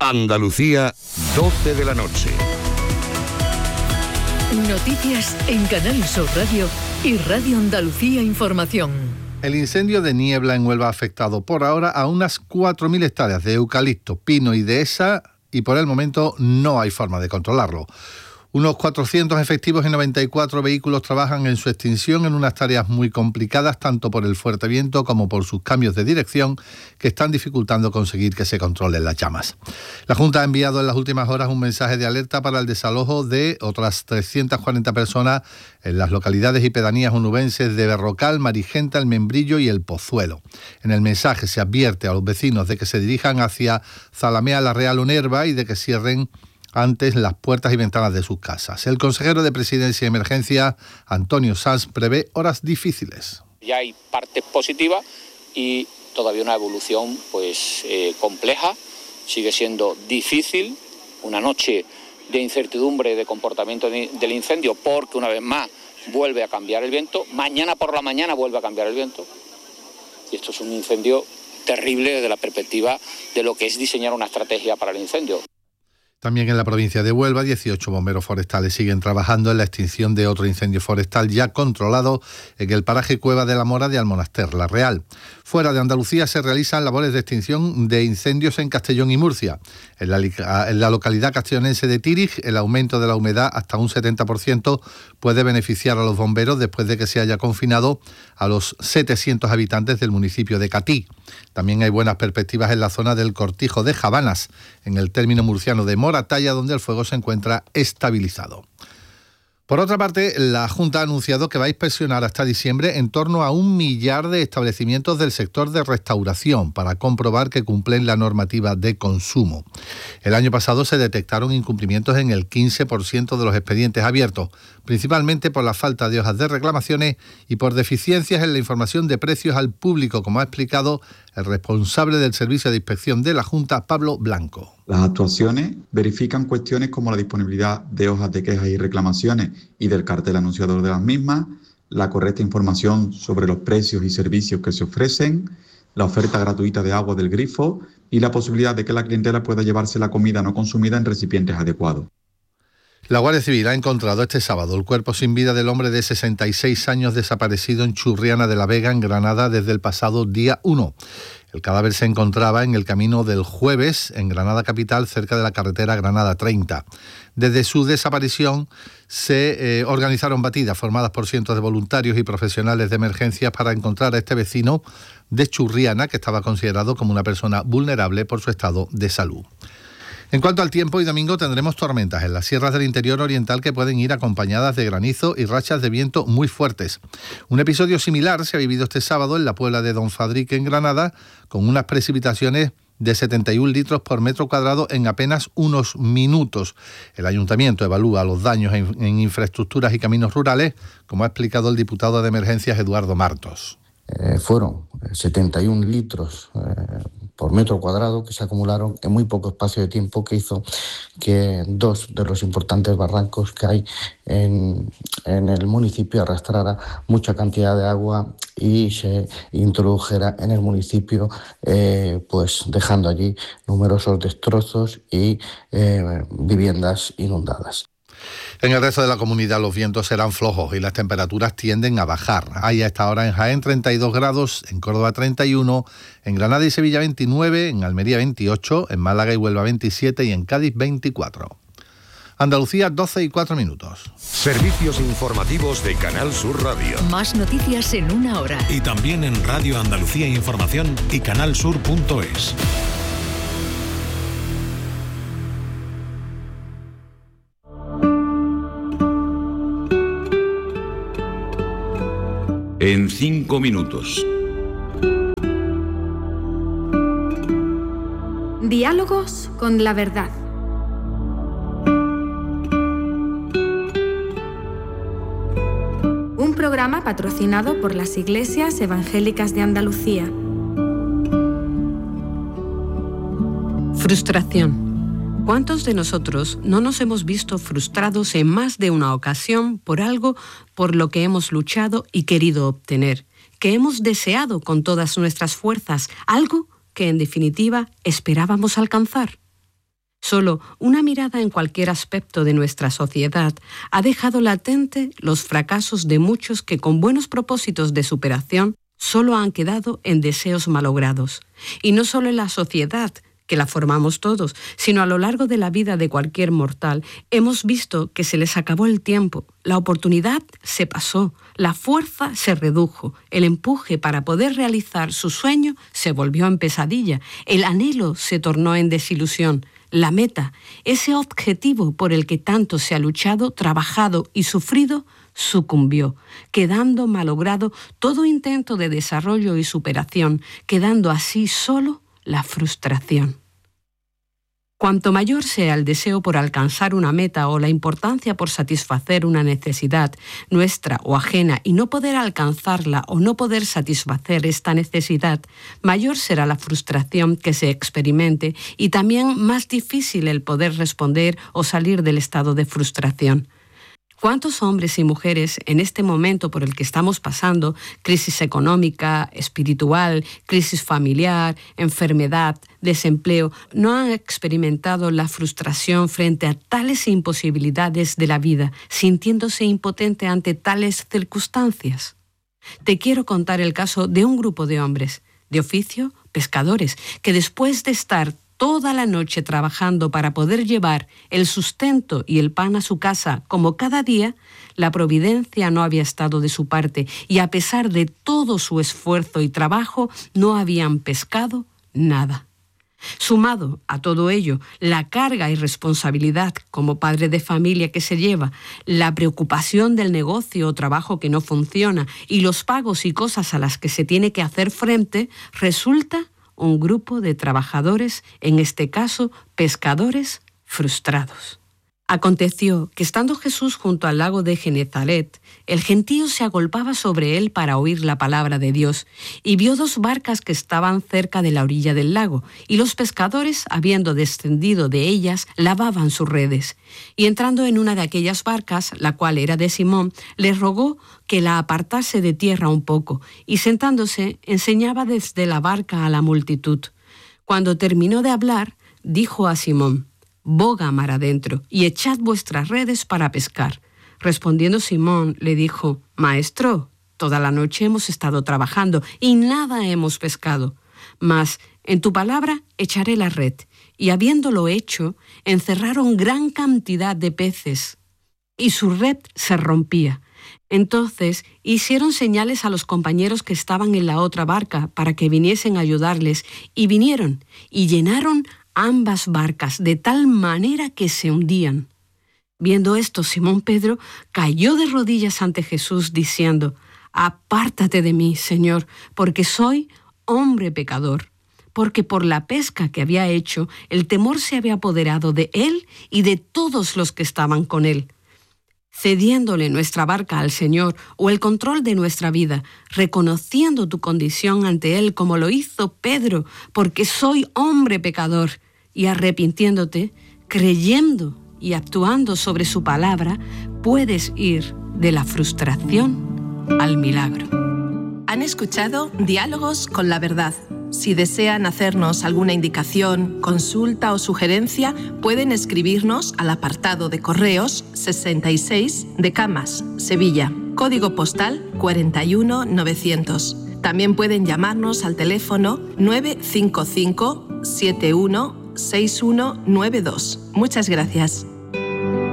Andalucía, 12 de la noche. Noticias en Canal Sur Radio y Radio Andalucía Información. El incendio de Niebla en Huelva ha afectado por ahora a unas 4.000 hectáreas de eucalipto, pino y dehesa y por el momento no hay forma de controlarlo. Unos 400 efectivos y 94 vehículos trabajan en su extinción en unas tareas muy complicadas, tanto por el fuerte viento como por sus cambios de dirección, que están dificultando conseguir que se controlen las llamas. La Junta ha enviado en las últimas horas un mensaje de alerta para el desalojo de otras 340 personas en las localidades y pedanías onubenses de Berrocal, Marigenta, El Membrillo y El Pozuelo. En el mensaje se advierte a los vecinos de que se dirijan hacia Zalamea, La Real o Nerva y de que cierren antes las puertas y ventanas de sus casas. El consejero de Presidencia y Emergencia, Antonio Sanz, prevé horas difíciles. Ya hay partes positivas y todavía una evolución compleja. Sigue siendo difícil, una noche de incertidumbre de comportamiento del incendio, porque una vez más vuelve a cambiar el viento. Mañana por la mañana vuelve a cambiar el viento. Y esto es un incendio terrible desde la perspectiva de lo que es diseñar una estrategia para el incendio. También en la provincia de Huelva, 18 bomberos forestales siguen trabajando en la extinción de otro incendio forestal ya controlado en el paraje Cueva de la Mora de Almonaster, La Real. Fuera de Andalucía se realizan labores de extinción de incendios en Castellón y Murcia. En la localidad castellonense de Tírig, el aumento de la humedad hasta un 70% puede beneficiar a los bomberos después de que se haya confinado a los 700 habitantes del municipio de Catí. También hay buenas perspectivas en la zona del Cortijo de Jabanas, en el término murciano de Moratalla, donde el fuego se encuentra estabilizado. Por otra parte, la Junta ha anunciado que va a inspeccionar hasta diciembre en torno a 1 millar de establecimientos del sector de restauración para comprobar que cumplen la normativa de consumo. El año pasado se detectaron incumplimientos en el 15% de los expedientes abiertos, principalmente por la falta de hojas de reclamaciones y por deficiencias en la información de precios al público, como ha explicado el responsable del Servicio de Inspección de la Junta, Pablo Blanco. Las actuaciones verifican cuestiones como la disponibilidad de hojas de quejas y reclamaciones y del cartel anunciador de las mismas, la correcta información sobre los precios y servicios que se ofrecen, la oferta gratuita de agua del grifo y la posibilidad de que la clientela pueda llevarse la comida no consumida en recipientes adecuados. La Guardia Civil ha encontrado este sábado el cuerpo sin vida del hombre de 66 años desaparecido en Churriana de la Vega, en Granada, desde el pasado día 1. El cadáver se encontraba en el camino del Jueves, en Granada capital, cerca de la carretera Granada 30. Desde su desaparición se organizaron batidas formadas por cientos de voluntarios y profesionales de emergencias para encontrar a este vecino de Churriana, que estaba considerado como una persona vulnerable por su estado de salud. En cuanto al tiempo, hoy domingo tendremos tormentas en las sierras del interior oriental que pueden ir acompañadas de granizo y rachas de viento muy fuertes. Un episodio similar se ha vivido este sábado en la Puebla de Don Fadrique, en Granada, con unas precipitaciones de 71 litros por metro cuadrado en apenas unos minutos. El ayuntamiento evalúa los daños en infraestructuras y caminos rurales, como ha explicado el diputado de Emergencias, Eduardo Martos. Fueron 71 litros por metro cuadrado que se acumularon en muy poco espacio de tiempo, que hizo que dos de los importantes barrancos que hay en el municipio arrastrara mucha cantidad de agua y se introdujera en el municipio, dejando allí numerosos destrozos y viviendas inundadas. En el resto de la comunidad los vientos serán flojos y las temperaturas tienden a bajar. Hay a esta hora en Jaén 32 grados, en Córdoba 31, en Granada y Sevilla 29, en Almería 28, en Málaga y Huelva 27 y en Cádiz 24. Andalucía, 12:04. Servicios informativos de Canal Sur Radio. Más noticias en una hora. Y también en Radio Andalucía Información y canalsur.es. En 5 minutos. Diálogos con la verdad. Un programa patrocinado por las Iglesias Evangélicas de Andalucía. Frustración. ¿Cuántos de nosotros no nos hemos visto frustrados en más de una ocasión por algo por lo que hemos luchado y querido obtener, que hemos deseado con todas nuestras fuerzas, algo que en definitiva esperábamos alcanzar? Solo una mirada en cualquier aspecto de nuestra sociedad ha dejado latente los fracasos de muchos que con buenos propósitos de superación solo han quedado en deseos malogrados. Y no solo en la sociedad, que la formamos todos, sino a lo largo de la vida de cualquier mortal, hemos visto que se les acabó el tiempo, la oportunidad se pasó, la fuerza se redujo, el empuje para poder realizar su sueño se volvió en pesadilla, el anhelo se tornó en desilusión, la meta, ese objetivo por el que tanto se ha luchado, trabajado y sufrido, sucumbió, quedando malogrado todo intento de desarrollo y superación, quedando así solo la frustración. Cuanto mayor sea el deseo por alcanzar una meta o la importancia por satisfacer una necesidad nuestra o ajena y no poder alcanzarla o no poder satisfacer esta necesidad, mayor será la frustración que se experimente y también más difícil el poder responder o salir del estado de frustración. ¿Cuántos hombres y mujeres en este momento por el que estamos pasando, crisis económica, espiritual, crisis familiar, enfermedad, desempleo, no han experimentado la frustración frente a tales imposibilidades de la vida, sintiéndose impotente ante tales circunstancias? Te quiero contar el caso de un grupo de hombres, de oficio, pescadores, que después de estar toda la noche trabajando para poder llevar el sustento y el pan a su casa como cada día, la providencia no había estado de su parte y a pesar de todo su esfuerzo y trabajo no habían pescado nada. Sumado a todo ello, la carga y responsabilidad como padre de familia que se lleva, la preocupación del negocio o trabajo que no funciona y los pagos y cosas a las que se tiene que hacer frente, resulta un grupo de trabajadores, en este caso pescadores, frustrados. Aconteció que estando Jesús junto al lago de Genezaret, el gentío se agolpaba sobre él para oír la palabra de Dios, y vio 2 barcas que estaban cerca de la orilla del lago, y los pescadores, habiendo descendido de ellas, lavaban sus redes. Y entrando en una de aquellas barcas, la cual era de Simón, le rogó que la apartase de tierra un poco, y sentándose, enseñaba desde la barca a la multitud. Cuando terminó de hablar, dijo a Simón: «Boga mar adentro y echad vuestras redes para pescar». Respondiendo Simón, le dijo: «Maestro, toda la noche hemos estado trabajando y nada hemos pescado, mas en tu palabra echaré la red». Y habiéndolo hecho, encerraron gran cantidad de peces, y su red se rompía. Entonces hicieron señales a los compañeros que estaban en la otra barca para que viniesen a ayudarles, y vinieron, y llenaron ambas barcas de tal manera que se hundían. Viendo esto, Simón Pedro cayó de rodillas ante Jesús diciendo: «Apártate de mí, Señor, porque soy hombre pecador». Porque por la pesca que había hecho, el temor se había apoderado de él y de todos los que estaban con él. Cediéndole nuestra barca al Señor o el control de nuestra vida, reconociendo tu condición ante Él como lo hizo Pedro, porque soy hombre pecador, y arrepintiéndote, creyendo y actuando sobre su palabra, puedes ir de la frustración al milagro. Han escuchado Diálogos con la Verdad. Si desean hacernos alguna indicación, consulta o sugerencia, pueden escribirnos al apartado de correos 66 de Camas, Sevilla, código postal 41900. También pueden llamarnos al teléfono 955 71 6192. Muchas gracias.